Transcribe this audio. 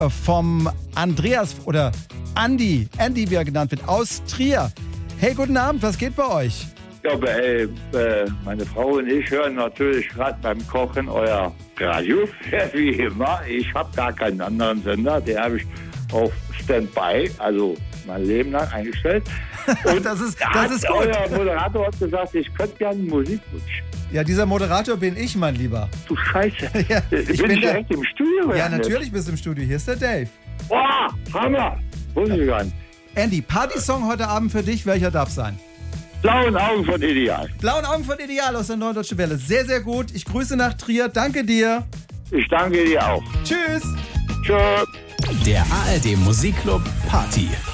vom Andreas oder Andy, wie er genannt wird, aus Trier. Hey, guten Abend, was geht bei euch? Ja, meine Frau und ich hören natürlich gerade beim Kochen euer Radio, wie immer. Ich habe gar keinen anderen Sender, den habe ich auf Standby, also mein Leben lang eingestellt. Und das ist gut. Euer Moderator hat gesagt, ich könnte gerne Musikwunsch. Ja, dieser Moderator bin ich, mein Lieber. Du Scheiße. Ja, bin ich direkt im Studio? Ja, natürlich bist du im Studio. Hier ist der Dave. Oh, Hammer. Wusste ich gar nicht. Andy, Partysong heute Abend für dich. Welcher darf sein? Blauen Augen von Ideal. Blauen Augen von Ideal aus der Neuen Deutschen Welle. Sehr, sehr gut. Ich grüße nach Trier. Danke dir. Ich danke dir auch. Tschüss. Tschüss. Der ARD Musikclub Party.